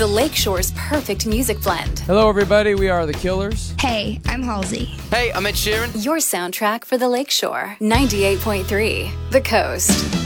the Lakeshore's perfect music blend. Hello, everybody. We are The Killers. Hey, I'm Halsey. Hey, I'm Ed Sheeran. Your soundtrack for the Lakeshore. 98.3 The Coast.